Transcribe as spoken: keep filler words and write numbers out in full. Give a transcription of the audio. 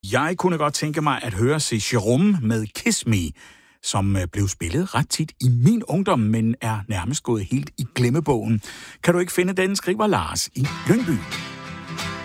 Jeg kunne godt tænke mig at høre Se Jerome med Kiss Me, som blev spillet ret tit i min ungdom, men er nærmest gået helt i glemmebogen. Kan du ikke finde den, skriver Lars i Lyngby.